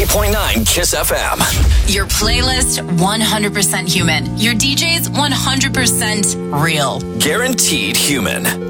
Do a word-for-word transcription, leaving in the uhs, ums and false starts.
ninety-eight point nine Kiss F M. Your playlist, one hundred percent human. Your D Js, one hundred percent real. Guaranteed human.